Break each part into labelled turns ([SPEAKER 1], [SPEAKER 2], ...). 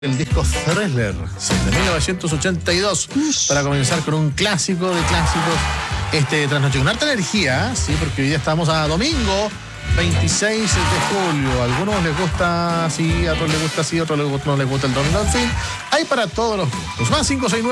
[SPEAKER 1] El disco Thriller de 1982 para comenzar con un clásico de clásicos trasnoche con harta energía, ¿sí? Porque hoy día estamos a domingo 26 de julio. A algunos les gusta así, a otros les gusta así, a otros no les gusta el domingo. En fin, hay para todos los gustos. Más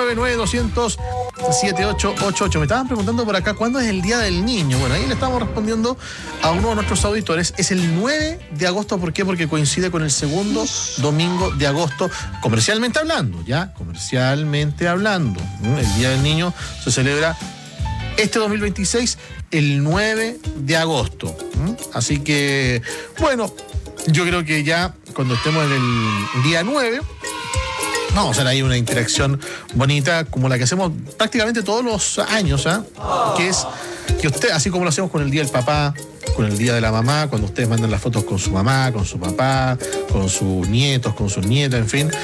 [SPEAKER 1] 569-9200-7888. Me estaban preguntando por acá cuándo es el Día del Niño. Bueno, ahí le estamos respondiendo a uno de nuestros auditores. Es el 9 de agosto. ¿Por qué? Porque coincide con el segundo domingo de agosto, comercialmente hablando, ¿ya? Comercialmente hablando. El Día del Niño se celebra este 2026, el 9 de agosto. Así que, bueno, yo creo que ya cuando estemos en el día 9, vamos a hacer ahí una interacción bonita como la que hacemos prácticamente todos los años, que es que usted, así como lo hacemos con el Día del Papá, con el Día de la Mamá, cuando ustedes mandan las fotos con su mamá, con su papá, con sus nietos, con sus nietas, en fin,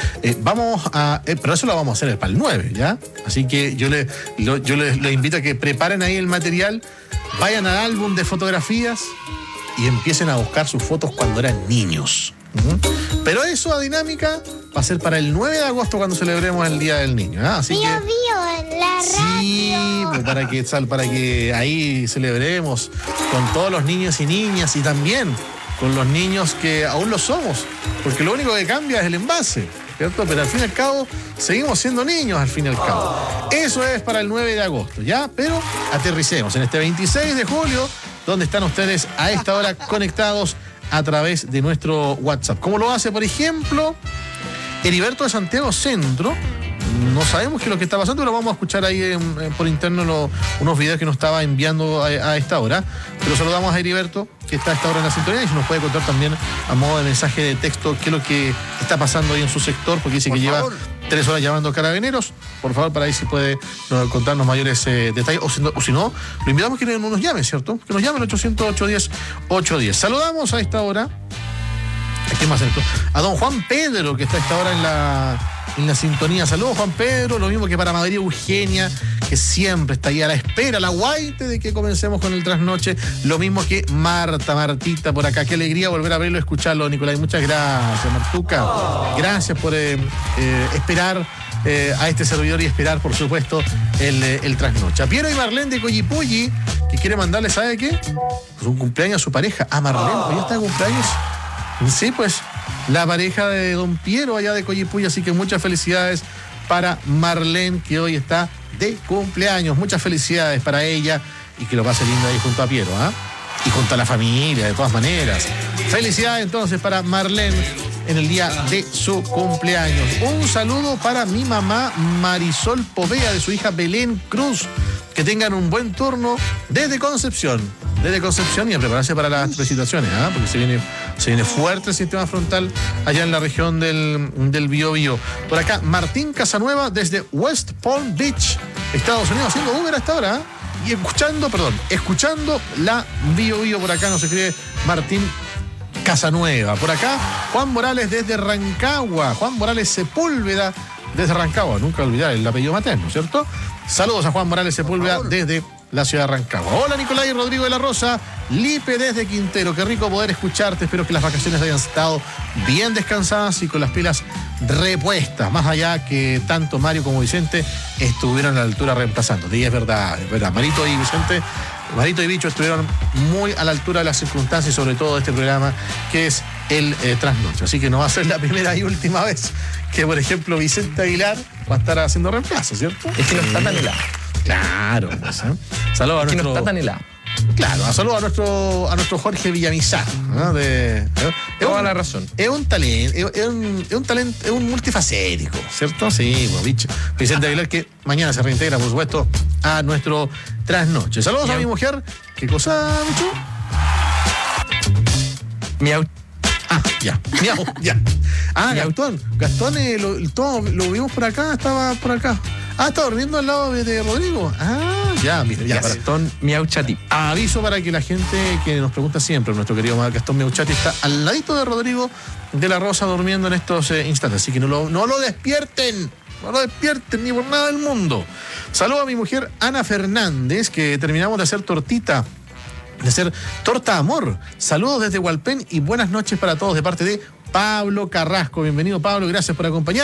[SPEAKER 1] pero eso lo vamos a hacer para el 9, ¿ya? Así que yo les invito a que preparen ahí el material, vayan al álbum de fotografías y empiecen a buscar sus fotos cuando eran niños. Pero eso, a dinámica, va a ser para el 9 de agosto cuando celebremos el Día del Niño, ¿eh? Así que
[SPEAKER 2] en la radio.
[SPEAKER 1] Sí, pues para que ahí celebremos con todos los niños y niñas y también con los niños que aún lo somos, porque lo único que cambia es el envase, ¿cierto? Pero al fin y al cabo seguimos siendo niños al fin y al cabo. Eso es para el 9 de agosto, ¿ya? Pero aterricemos en este 26 de julio, donde están ustedes a esta hora conectados a través de nuestro WhatsApp. ¿Cómo lo hace, por ejemplo, Heriberto de Santiago Centro? No sabemos qué es lo que está pasando, pero vamos a escuchar ahí por interno unos videos que nos estaba enviando a esta hora. Pero saludamos a Heriberto, que está a esta hora en la sintonía, y se nos puede contar también a modo de mensaje de texto qué es lo que está pasando ahí en su sector, porque dice que lleva 3 horas llamando a Carabineros. Por favor, para ahí si puede contarnos mayores detalles, o si no, lo invitamos a que nos llame, ¿cierto? Que nos llame al 800-810-810. Saludamos a esta hora, ¿a quién más? A don Juan Pedro, que está a esta hora en la sintonía. Saludos, Juan Pedro. Lo mismo que para María Eugenia, que siempre está ahí a la espera, a la guaite de que comencemos con el trasnoche. Lo mismo que Martita por acá. Qué alegría volver a verlo y escucharlo, Nicolás. Muchas gracias, Martuca. Gracias por esperar a este servidor y esperar, por supuesto, el trasnoche. A Piero y Marlene de Coyipulli, que quiere mandarle, ¿sabe qué? Pues un cumpleaños a su pareja, a Marlene. Hoy está de cumpleaños. Sí, pues, la pareja de don Piero allá de Coyipulli, así que muchas felicidades para Marlene, que hoy está de cumpleaños. Muchas felicidades para ella y que lo pase lindo ahí junto a Piero, y junto a la familia, de todas maneras. Felicidades entonces para Marlene en el día de su cumpleaños. Un saludo para mi mamá Marisol Povea, de su hija Belén Cruz. Que tengan un buen turno desde Concepción y a prepararse para las precipitaciones, porque se viene fuerte el sistema frontal allá en la región del Biobío. Por acá, Martín Casanueva desde West Palm Beach, Estados Unidos, haciendo Uber hasta ahora, y escuchando la Biobío. Por acá nos escribe Martín Casanueva. Por acá, Juan Morales desde Rancagua, Juan Morales Sepúlveda desde Rancagua, nunca olvidar el apellido materno, ¿cierto? Saludos a Juan Morales Sepúlveda desde la ciudad de Rancagua. Hola, Nicolás y Rodrigo de la Rosa. Lipe desde Quintero. Qué rico poder escucharte. Espero que las vacaciones hayan estado bien descansadas y con las pilas repuestas. Más allá que tanto Mario como Vicente estuvieron a la altura reemplazando. Y es verdad. Marito y Vicente, Marito y Bicho estuvieron muy a la altura de las circunstancias y sobre todo de este programa que es el Trasnoche. Así que no va a ser la primera y última vez que, por ejemplo, Vicente Aguilar va a estar haciendo reemplazo, ¿cierto?
[SPEAKER 3] Es que no está tan helado.
[SPEAKER 1] Claro, pues, saludos a nuestro...
[SPEAKER 3] no está tan helado.
[SPEAKER 1] Claro, saludos a nuestro Jorge Villamizar, ¿no?
[SPEAKER 3] Toda la razón.
[SPEAKER 1] Es un talento, es un multifacético, ¿cierto? Sí, Bobich. Vicente Aguilar, que mañana se reintegra, por supuesto, a nuestro Trasnoche. Saludos a mi mujer. ¿Qué cosa, Michu?
[SPEAKER 3] Miau.
[SPEAKER 1] Ya. Ya. Gastón, lo vimos por acá, estaba por acá. Está durmiendo al lado de Rodrigo. Ya, mira, ya.
[SPEAKER 3] Gastón Miauchati.
[SPEAKER 1] Aviso para que la gente que nos pregunta siempre, nuestro querido Gastón Miauchati está al ladito de Rodrigo de la Rosa durmiendo en estos instantes. Así que no lo despierten. No lo despierten ni por nada del mundo. Saludo a mi mujer Ana Fernández, que terminamos de hacer torta amor. Saludos desde Hualpén y buenas noches para todos de parte de Pablo Carrasco. Bienvenido, Pablo, gracias por acompañarnos.